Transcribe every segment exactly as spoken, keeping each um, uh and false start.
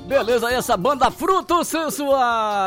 Beleza, essa banda Fruto Sensual.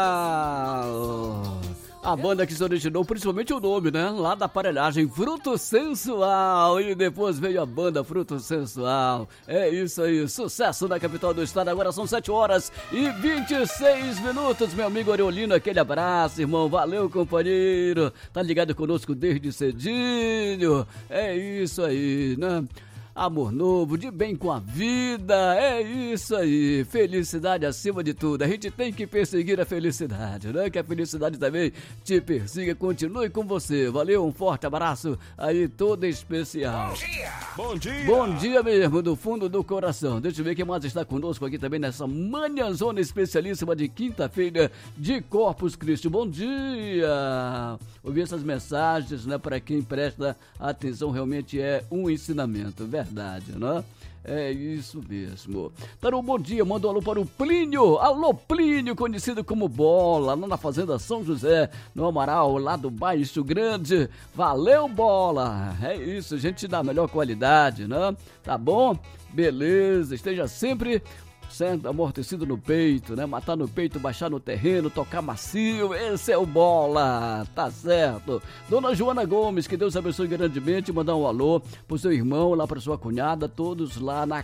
A banda que se originou, principalmente o nome, né? Lá da aparelhagem, Fruto Sensual. E depois veio a banda Fruto Sensual. É isso aí, sucesso na capital do estado. Agora são sete horas e vinte e seis minutos, meu amigo Oriolino. Aquele abraço, irmão. Valeu, companheiro. Tá ligado conosco desde cedinho. É isso aí, né? Amor novo, de bem com a vida, é isso aí, felicidade acima de tudo, a gente tem que perseguir a felicidade, né? Que a felicidade também te persiga, continue com você, valeu, um forte abraço aí todo especial. Bom dia! Bom dia! Bom dia mesmo, do fundo do coração, deixa eu ver quem mais está conosco aqui também nessa manhãzona especialíssima de quinta-feira de Corpus Christi, bom dia! Ouvir essas mensagens, né, para quem presta atenção, realmente é um ensinamento, verdade, né? É isso mesmo. Tá um bom dia, manda um alô para o Plínio. Alô, Plínio, conhecido como Bola, lá na Fazenda São José, no Amaral, lá do Baixo Grande. Valeu, Bola. É isso, gente da melhor qualidade, né? Tá bom? Beleza, esteja sempre sendo amortecido no peito, né? Matar no peito, baixar no terreno, tocar macio, esse é o Bola, tá certo. Dona Joana Gomes, que Deus abençoe grandemente, mandar um alô pro seu irmão, lá pra sua cunhada, todos lá na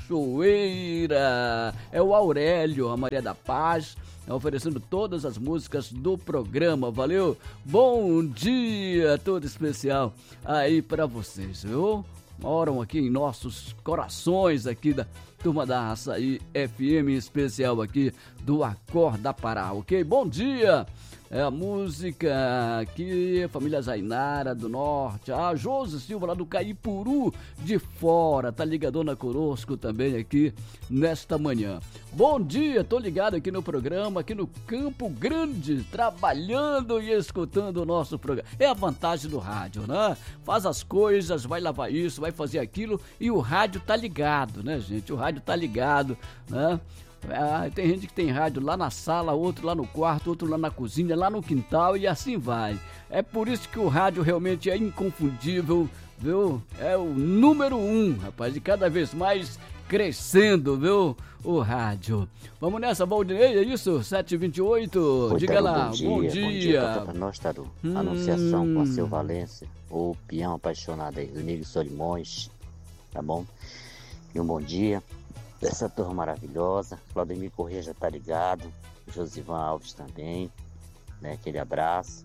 Cachoeira. É o Aurélio, a Maria da Paz, oferecendo todas as músicas do programa, valeu? Bom dia, todo especial aí pra vocês, viu? Moram aqui em nossos corações aqui da turma da Açaí F M, especial aqui do Acorda Pará, ok? Bom dia! É a música aqui, família Zainara do Norte, a Josi Silva lá do Caipuru de Fora, tá ligadona conosco também aqui nesta manhã. Bom dia, tô ligado aqui no programa, aqui no Campo Grande, trabalhando e escutando o nosso programa. É a vantagem do rádio, né? Faz as coisas, vai lavar isso, vai fazer aquilo e o rádio tá ligado, né, gente? O rádio tá ligado, né? Ah, tem gente que tem rádio lá na sala, outro lá no quarto, outro lá na cozinha, lá no quintal e assim vai. É por isso que o rádio realmente é inconfundível, viu? É o número um, rapaz, e cada vez mais crescendo, viu? O rádio. Vamos nessa, Valdinei, é isso? sete e vinte e oito, Oi, diga Taru, lá, bom dia. bom dia. Bom dia, toca pra nós, Taru. Hum. Anunciação com a Seu Valência, o peão apaixonado aí, Domingos Solimões, tá bom? E um bom dia dessa turma maravilhosa. Claudemir Corrêa já tá ligado, Josivan Alves também, né? Aquele abraço.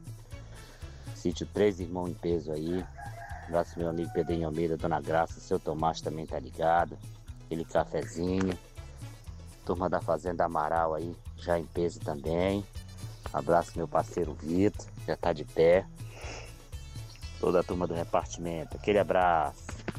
Sítio Três Irmãos em Peso aí. Abraço meu amigo Pedrinho Almeida, Dona Graça, seu Tomás também tá ligado. Aquele cafezinho. Turma da Fazenda Amaral aí, já em peso também. Abraço meu parceiro Vitor, já tá de pé. Toda a turma do repartimento, aquele abraço.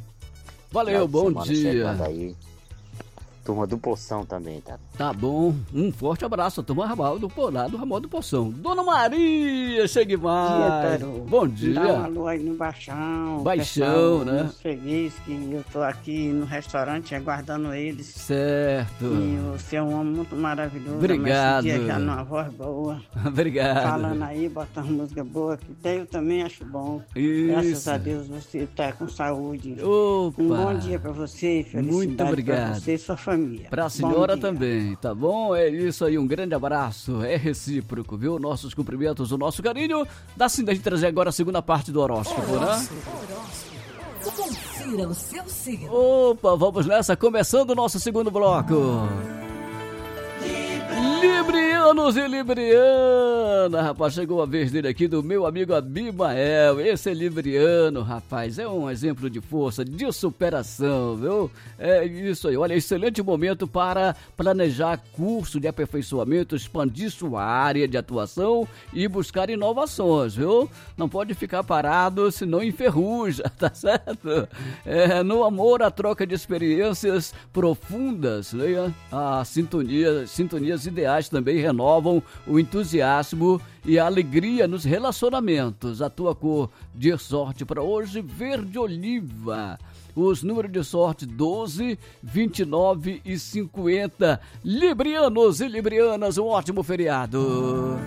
Valeu, bom dia. Aí. Turma do Poção também, tá? Tá bom, um forte abraço, a turma Ramal do lá do Ramal do Poção. Dona Maria, chegue mais. Dia, bom dia. Dá um alô aí no Baixão. Baixão, né? Muito feliz que eu tô aqui no restaurante aguardando eles. Certo. E você é um homem muito maravilhoso. Obrigado. Dia já numa voz boa. Obrigado. Falando aí, botando música boa, que tem, eu também acho bom. Isso. Graças a Deus você tá com saúde. Opa. Um bom dia pra você, felicidade. Muito obrigado. Pra você e sua família. Pra a senhora também, tá bom? É isso aí, um grande abraço, é recíproco, viu? Nossos cumprimentos, o nosso carinho. Dá sim da gente trazer agora a segunda parte do horóscopo, horóscopo. né? Horóscopo. Confira o seu signo. Opa, vamos nessa, começando o nosso segundo bloco. Librianos e Libriana, rapaz, chegou a vez dele aqui do meu amigo Abimael. Esse é Libriano, rapaz, é um exemplo de força, de superação, viu? É isso aí, olha, excelente momento para planejar curso de aperfeiçoamento, expandir sua área de atuação e buscar inovações, viu? Não pode ficar parado, senão enferruja, tá certo? É, no amor, a troca de experiências profundas, né? A sintonia, sintonias ideais também renovam o entusiasmo e a alegria nos relacionamentos. A tua cor de sorte para hoje, verde oliva. Os números de sorte doze, vinte e nove e cinquenta. Librianos e Librianas, um ótimo feriado.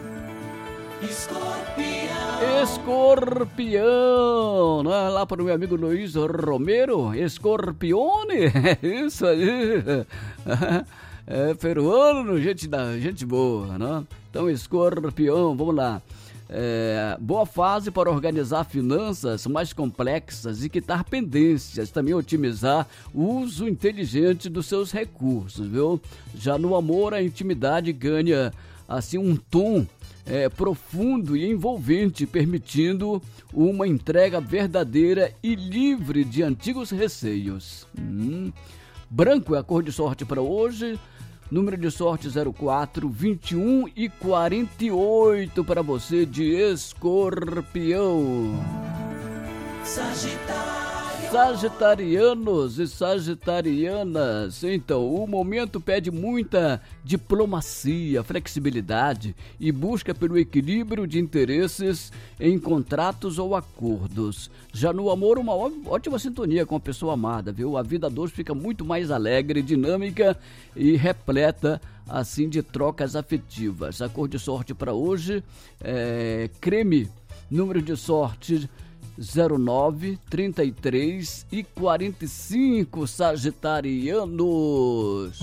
Escorpião. Escorpião, né? Lá para o meu amigo Luiz Romero, Escorpione, isso aí. É, peruano, gente, da, gente boa, né? Então, Escorpião, vamos lá. É, boa fase para organizar finanças mais complexas e quitar pendências, também otimizar o uso inteligente dos seus recursos, viu? Já no amor, a intimidade ganha assim um tom é, profundo e envolvente, permitindo uma entrega verdadeira e livre de antigos receios. Hum. Branco é a cor de sorte para hoje. Número de sorte zero quatro, vinte e um e quarenta e oito para você de Escorpião. Sagitário. Sagitarianos e sagitarianas, então o momento pede muita diplomacia, flexibilidade e busca pelo equilíbrio de interesses em contratos ou acordos. Já no amor, uma ótima sintonia com a pessoa amada, viu? A vida a dois fica muito mais alegre, dinâmica e repleta assim de trocas afetivas. A cor de sorte para hoje é creme, número de sorte zero nove, trinta e três e quarenta e cinco, sagitarianos.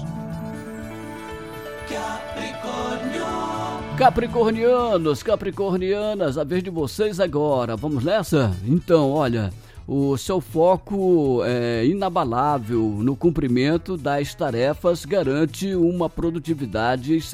Capricórnio. Capricornianos, capricornianas, a vez de vocês agora. Vamos nessa? Então, olha, o seu foco é inabalável no cumprimento das tarefas garante uma produtividade excelente.